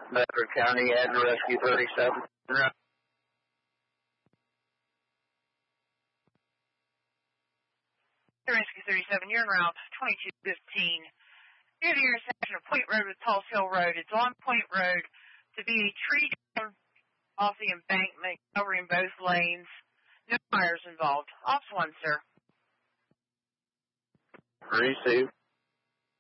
Bedford County, add to Rescue 37. Rescue 37, you're en route 2215. Near the intersection of Point Road with Tulse Hill Road. It's on Point Road to be a tree down off the embankment, covering both lanes. No fires involved. Ops 1, sir. Receive.